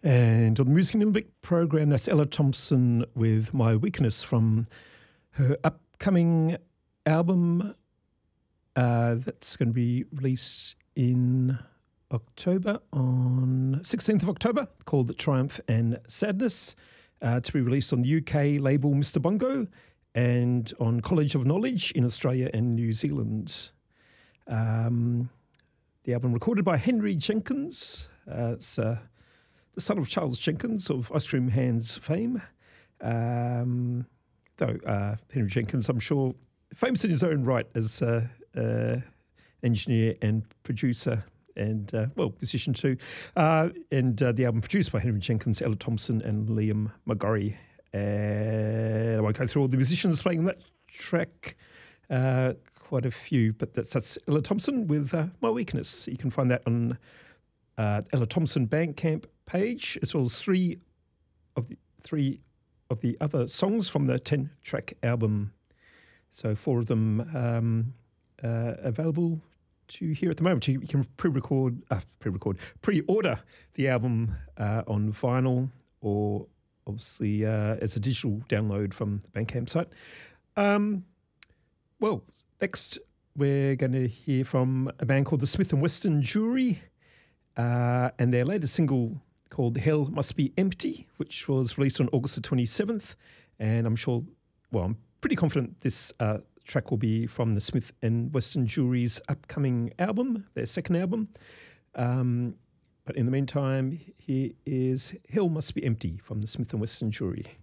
And on the Music in a Little Bit program, that's Ella Thompson with My Weakness from her upcoming album that's going to be released in October, on 16th of October, called Triumph and Sadness, to be released on the UK label Mr. Bongo and on College of Knowledge in Australia and New Zealand. The album recorded by Henry Jenkins. It's the son of Charles Jenkins of Ice Cream Hands fame. Henry Jenkins, I'm sure, famous in his own right as engineer and producer and, musician too. The album produced by Henry Jenkins, Ella Thompson and Liam McGorry. I won't go through all the musicians playing that track, quite a few, but that's Ella Thompson with My Weakness. You can find that on Ella Thompson Bandcamp page, as well as three of the other songs from the 10-track album. So 4 of them available to hear at the moment. You can pre-order the album on vinyl, or obviously as a digital download from the Bandcamp site. Next we're going to hear from a band called the Smith & Wesson Jewelry, and their latest single called Hell Must Be Empty, which was released on August the 27th. And I'm pretty confident this track will be from the Smith & Wesson Jewelry's upcoming album, their second album. But in the meantime, here is Hell Must Be Empty from the Smith & Wesson Jewelry.